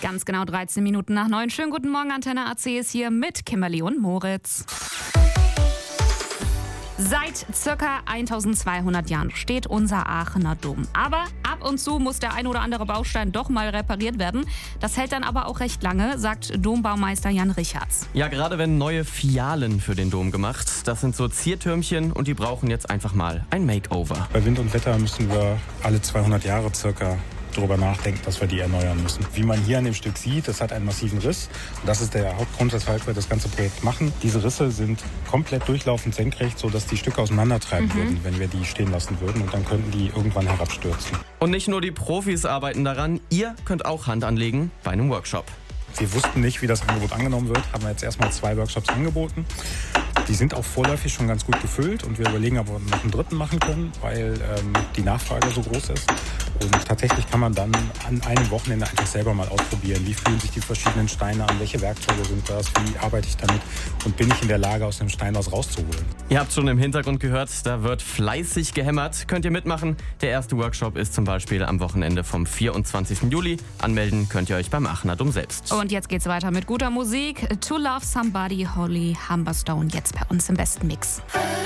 Ganz genau 13 Minuten nach 9. Schönen guten Morgen, Antenne AC ist hier mit Kimberly und Moritz. Seit ca. 1200 Jahren steht unser Aachener Dom. Aber ab und zu muss der ein oder andere Baustein doch mal repariert werden. Das hält dann aber auch recht lange, sagt Dombaumeister Jan Richards. Ja, gerade werden neue Fialen für den Dom gemacht. Das sind so Ziertürmchen und die brauchen jetzt einfach mal ein Makeover. Bei Wind und Wetter müssen wir alle 200 Jahre circa darüber nachdenken, dass wir die erneuern müssen. Wie man hier an dem Stück sieht, das hat einen massiven Riss. Und das ist der Hauptgrund, weshalb wir das ganze Projekt machen. Diese Risse sind komplett durchlaufend senkrecht, sodass die Stücke auseinandertreiben würden, wenn wir die stehen lassen würden. Und dann könnten die irgendwann herabstürzen. Und nicht nur die Profis arbeiten daran, ihr könnt auch Hand anlegen bei einem Workshop. Wir wussten nicht, wie das Angebot angenommen wird, haben wir jetzt erstmal 2 Workshops angeboten. Die sind auch vorläufig schon ganz gut gefüllt und wir überlegen, ob wir noch einen dritten machen können, weil die Nachfrage so groß ist. Und tatsächlich kann man dann an einem Wochenende einfach selber mal ausprobieren, wie fühlen sich die verschiedenen Steine an, welche Werkzeuge sind das, wie arbeite ich damit und bin ich in der Lage, aus dem Stein was rauszuholen. Ihr habt schon im Hintergrund gehört, da wird fleißig gehämmert. Könnt ihr mitmachen? Der erste Workshop ist zum Beispiel am Wochenende vom 24. Juli. Anmelden könnt ihr euch beim Aachener Dom selbst. Und jetzt geht's weiter mit guter Musik. To Love Somebody, Holly Humberstone, jetzt bei uns im besten Mix.